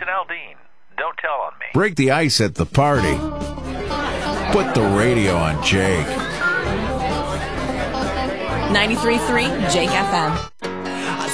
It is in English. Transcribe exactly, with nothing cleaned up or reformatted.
Aldean. Don't tell on me. Break the ice at the party. Put the radio on Jake. ninety-three point three Jake F M.